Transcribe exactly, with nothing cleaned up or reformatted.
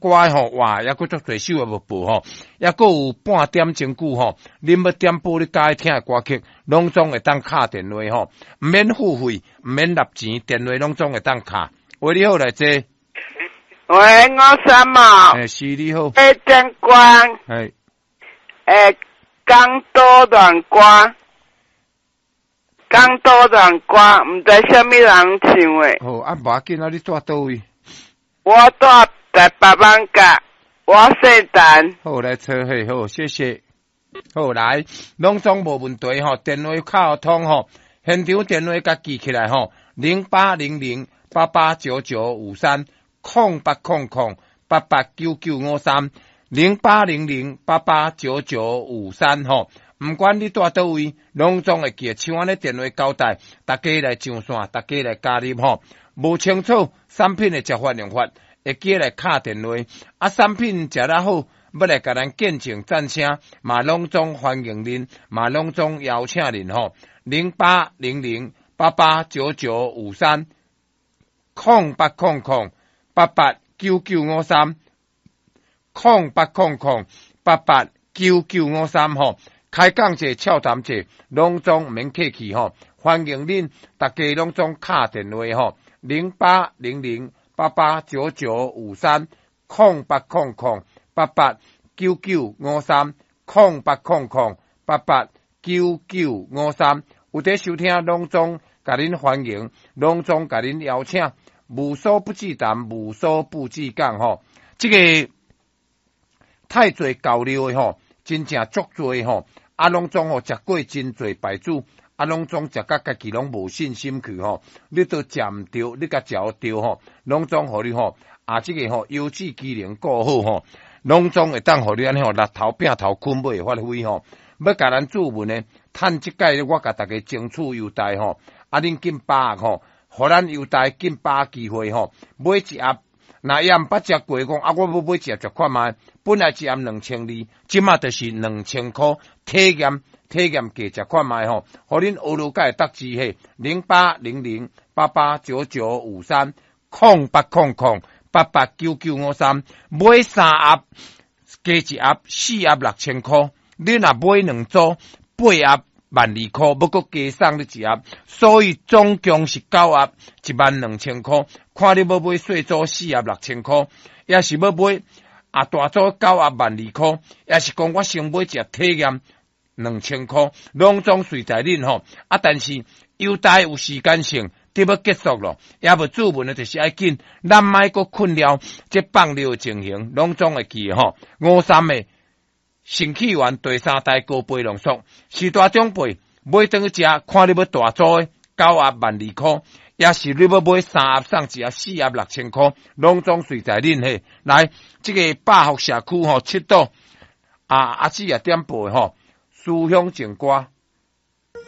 歌吼，哇，抑佫足侪首也无报吼，抑佫有半点钟久吼，恁要点播你喜听诶歌曲，拢总会当敲电话吼，毋免付费，毋免纳钱，电话拢总会当敲。喂，你好，来坐。 喂，我三毛。 诶，是你好。 诶，电关。 系。 诶，江多软歌。江多软歌，毋知啥物人唱诶。 好，啊，无要紧啊，你住倒位？ 我住在北万甲，我姓陈。 好，来坐嘿，好，谢谢。好，来，拢总无问题吼，电话敲通吼，现场电话甲记起来吼，零八零零八八九九五三，空八空空八八九九五三，零八零零八八九九五三吼。毋管你住倒位，拢总会记像安尼电话交代，大家来上线，大家来加入吼。无清楚产品的食法用法，会记来敲电话。啊，产品食得好，要来甲咱见证赞声，嘛拢总欢迎恁，嘛拢总邀请恁吼。零八零零八八九九五三，空八空空八八九九五三，空八空空八八九九五三吼。开讲者、俏谈者，拢总毋免客气吼，欢迎恁大家拢总敲电话吼，零八零零八八九九五三，空八空空八八九九五三，空八空空八八九九五三，有伫收听拢总甲恁欢迎，拢总甲恁邀请，无所不至谈，无所不至讲吼，这个太侪交流的吼，真正足多吼。啊，拢总吼食过真侪牌子，啊，拢总食甲家己拢无信心去吼，你都食毋着，你甲食着吼，拢总互你吼啊，即、這个吼优质机能够好吼，拢总会当互你安尼吼力头摒头困尾发挥吼，要甲咱注文呢，趁即届我甲大家争取优待吼，啊，恁紧把握吼，互咱优待紧把握机会吼，买一盒。那也毋捌食过讲啊，我要买一盒食看卖，本来一盒两千二，即马就是两千箍，体验体验价食看卖吼，互恁学路会得志嘿，零八零零八八九九五三，空八空空八八九九五三，买三盒加一盒四盒六千箍，你若买两组八盒万二箍，要搁加送你一盒，所以总共是九盒一万两千箍。看你要买细组四盒六千箍，也是要买啊大组九盒万二箍，也是讲我先买一个体验两千箍，拢总随在恁吼。啊，但是优待有时间性，得要结束咯，也无注文的就是爱紧，咱莫搁困了，这放流情形拢总会记吼。五三的新起源第三代高杯浓缩，是大长辈买等去食，看你要大组的九盒万二箍。也是你要买三盒送一盒四盒六千箍，拢总随在恁嘿。来，这个百福社区吼，七度啊阿姊也点播吼，思乡情歌。